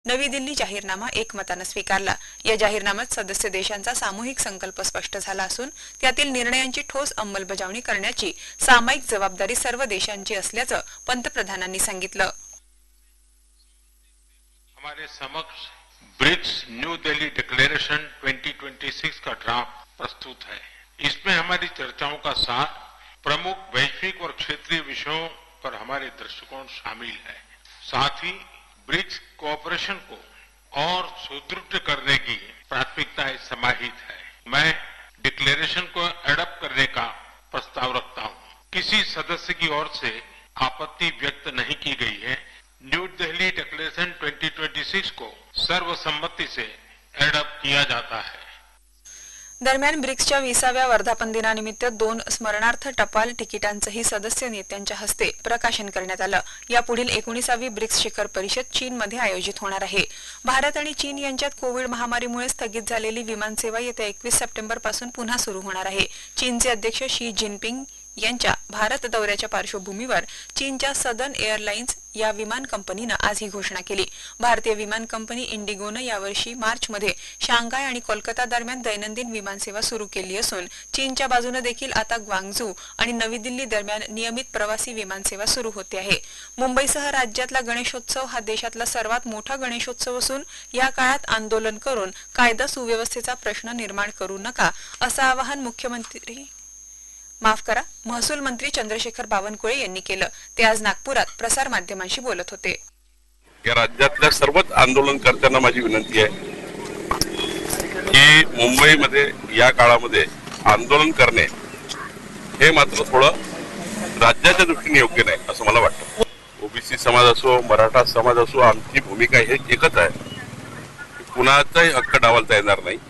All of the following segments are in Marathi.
नवी दिल्ली जाहीरनामा एकमताने स्वीकारला। या जाहीरनाम्यात सदस्य देशांचा सामूहिक संकल्प स्पष्ट झाला असून त्यातील निर्णयांची ठोस अंमलबजावणी करण्याची सामायिक जबाबदारी सर्व देशांची असल्याचं पंतप्रधानांनी सांगितलं। हमारे समक्ष ब्रिक्स न्यू दिल्ली डिक्लेरेशन 2026 का ड्राफ्ट प्रस्तुत है। इसमें हमारी चर्चाओं का सार, प्रमुख वैश्विक और क्षेत्रीय विषयों पर हमारे दृष्टिकोण शामिल है। साथ ही ब्रिक्स कोऑपरेशन को और सुदृढ़ करने की प्राथमिकताएं समाहित है। मैं डिक्लेरेशन को एडॉप्ट करने का प्रस्ताव रखता हूं। किसी सदस्य की ओर से आपत्ति व्यक्त नहीं की गई है। न्यू दिल्ली डिक्लेरेशन 2026 को सर्वसम्मति से एडॉप्ट किया जाता है। दरम्यान ब्रिक्सच्या 20व्या वर्धापन दिनानिमित्त 2 स्मरणार्थ टपाल तिकिटांचंही सदस्य नेत्यांच्या हस्ते प्रकाशन करण्यात आलं। यापुढील 19वी ब्रिक्स शिखर परिषद चीनमध्ये आयोजित होणार आहे। भारत आणि चीन यांच्यात कोविड महामारीमुळे स्थगित झालेली विमानसेवा येत्या 21 सप्टेंबर पासून पुन्हा सुरू होणार आहे। चीनचे अध्यक्ष शी जिनपिंग यांच्या भारत दौऱ्याच्या पार्श्वभूमीवर चीनच्या सदर्न एअरलाइन्स या विमान कंपनीने आज ही घोषणा केली। भारतीय विमान कंपनी इंडिगोने यावर्षी मार्चमध्ये शांघाय आणि कोलकाता दरम्यान दैनंदिन विमानसेवा सुरू केली असून चीनच्या बाजूने देखील आता ग्वांगझू आणि नवी दिल्ली दरम्यान नियमित प्रवासी विमानसेवा सुरू होते आहे। मुंबईसह राज्यातला गणेशोत्सव हा देशातला सर्वात मोठा गणेशोत्सव असून या काळात आंदोलन करून कायदा सुव्यवस्थेचा प्रश्न निर्माण करू नका असं आवाहन महसूल मंत्री चंद्रशेखर बावनकुळे यांनी केलं। ते आज नागपुरात प्रसार माध्यमांशी बोलत होते। या राज्यातल्या सर्वच आंदोलनकर्त्यांना माझी विनंती आहे की मुंबईमध्ये या काळामध्ये आंदोलन करणे हे मात्र थोडं राज्याच्या दृष्टीने योग्य नाही असं मला वाटतं। ओबीसी समाज असो, मराठा समाज असो, आमची भूमिका हे एकच आहे, कुणाचाही हक्क डावलता येणार नाही।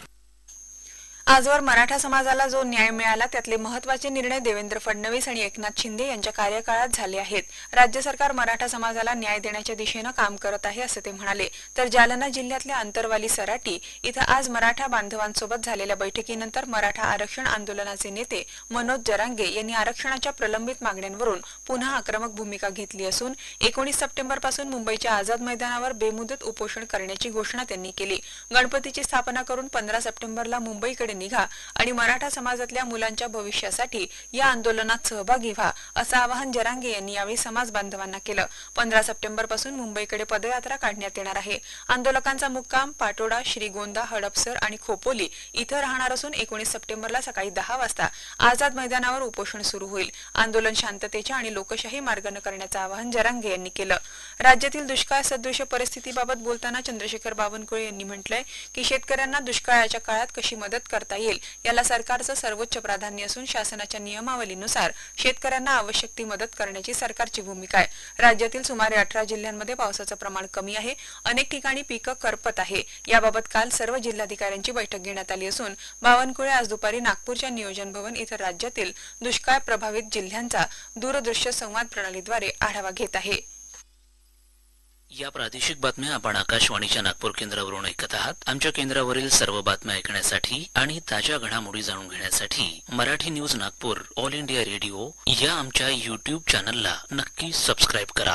आजवर मराठा समाजाला जो न्याय मिळाला त्यातले महत्त्वाचे निर्णय देवेंद्र फडणवीस आणि एकनाथ शिंदे यांच्या कार्यकाळात झाले आहेत। राज्य सरकार मराठा समाजाला न्याय देण्याच्या दिशेने काम करत आहे असं ते म्हणाले। तर जालना जिल्ह्यातल्या अंतरवाली सराटी इथं आज मराठा बांधवांसोबत झालेल्या बैठकीनंतर मराठा आरक्षण आंदोलनाचे नेते मनोज जरांगे यांनी आरक्षणाच्या प्रलंबित मागण्यांवरून पुन्हा आक्रमक भूमिका घेतली असून 19 सप्टेंबर पासून मुंबईच्या आझाद मैदानावर बेमुदत उपोषण करण्याची घोषणा त्यांनी केली। गणपतीची स्थापना करून 15 सप्टेंबरला मुंबईकडे निघा आणि मराठा समाजातल्या मुलांच्या भविष्यासाठी या आंदोलनात सहभागी व्हा असं आवाहन जरांगे यांनी यावेळी समाज बांधवांना केलं। 15 सप्टेंबर पासून मुंबईकडे पदयात्रा काढण्यात येणार आहे। आंदोलकांचा मुक्काम पाटोडा, श्रीगोंदा, हडपसर आणि खोपोली इथं राहणार असून 19 सप्टेंबरला सकाळी 10 वाजता आझाद मैदानावर उपोषण सुरू होईल। आंदोलन शांततेच्या आणि लोकशाही मार्गाने करण्याचं आवाहन जरांगे यांनी केलं। राज्यातील दुष्काळ सदृश परिस्थितीबाबत बोलताना चंद्रशेखर बावनकुळे यांनी म्हटलंय की शेतकऱ्यांना दुष्काळाच्या काळात कशी मदत करता येईल याला सरकारचं सर्वोच्च प्राधान्य असून शासनाच्या नियमावलीनुसार शेतकऱ्यांना आवश्यक ती मदत करण्याची सरकारची भूमिका आहे। राज्यातील सुमारे 18 जिल्ह्यांमध्ये पावसाचं प्रमाण कमी आहे। अनेक ठिकाणी पिकं करपत आहे। याबाबत काल सर्व जिल्हाधिकाऱ्यांची बैठक घेण्यात आली असून बावनकुळे आज दुपारी नागपूरच्या नियोजन भवन इथं राज्यातील दुष्काळ प्रभावित जिल्ह्यांचा दूरदृश्य संवाद प्रणालीद्वारे आढावा घेत आहे। या प्रादेशिक बातम्या आपण आकाशवाणीच्या नागपूर केंद्रावरून ऐकत आहात। आमच्या केंद्रावरील सर्व बातम्या ऐकण्यासाठी आणि ताज्या घडामोडी जाणून घेण्यासाठी Marathi news Nagpur all India radio या आमच्या YouTube चॅनलला नक्की सबस्क्राइब करा।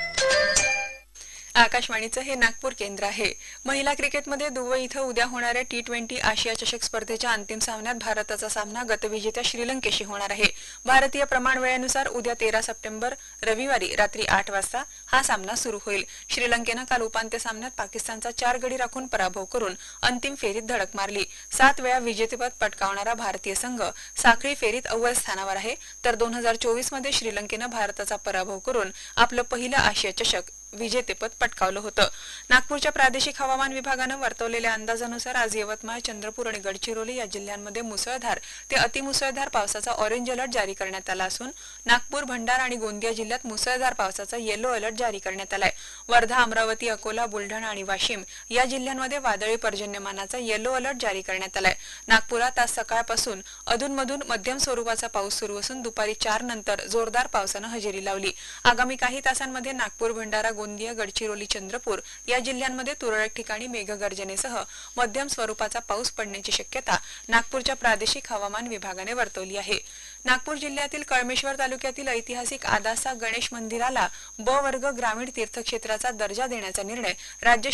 आकाशवाणीचं हे नागपूर केंद्र आहे। महिला क्रिकेटमध्ये दुबई इथं उद्या होणाऱ्या T20 आशिया चषक स्पर्धेच्या अंतिम सामन्यात भारताचा सामना गतविजेत्या श्रीलंकेशी होणार आहे। भारतीय प्रमाण वेळेनुसार उद्या 13 सप्टेंबर रविवारी रात्री 8 वाजता हा सामना सुरू होईल। श्रीलंकेनं काल उपांत्य सामन्यात पाकिस्तानचा 4 गडी राखून पराभव करून अंतिम फेरीत धडक मारली। 7 वेळा विजेतेपद पटकावणारा भारतीय संघ साखळी फेरीत अव्वल स्थानावर आहे। तर 2024 मध्ये श्रीलंकेनं भारताचा पराभव करून आपलं पहिलं आशिया चषक विजेतेपद पटकावलं होतं। नागपूरच्या प्रादेशिक हवामान विभागानं वर्तवलेल्या अंदाजानुसार आज यवतमाळ, चंद्रपूर आणि गडचिरोली या जिल्ह्यांमध्ये मुसळधार ते अतिमुसळधार पावसाचा ऑरेंज अलर्ट जारी करण्यात आला असून नागपूर, भंडारा आणि गोंदिया जिल्ह्यात मुसळधार पावसाचा येलो अलर्ट जारी करण्यात आलाय। वर्धा, अमरावती, अकोला, बुलढाणा आणि वाशिम या जिल्ह्यांमध्ये वादळी पर्जन्यमानाचा येलो अलर्ट जारी करण्यात आलाय। नागपुरात आज सकाळपासून अधूनमधून मध्यम स्वरूपाचा पाऊस सुरू असून दुपारी 4 नंतर जोरदार पावसानं हजेरी लावली। आगामी काही तासांमध्ये नागपूर, भंडारा, गोंदिया, गडचिरोली, चंद्रपूर या जिल्ह्यांमध्ये तुरळक ठिकाणी मेघगर्जनेसह मध्यम स्वरूपाचा पाऊस पडण्याची शक्यता नागपूरच्या प्रादेशिक हवामान विभागाने वर्तवली आहे। नागपूर जिल्ह्यातील कळमेश्वर तालुक्यातील ऐतिहासिक आदासा गणेश मंदिराला ब वर्ग ग्रामीण तीर्थक्षेत्राचा दर्जा देण्याचा निर्णय राज्य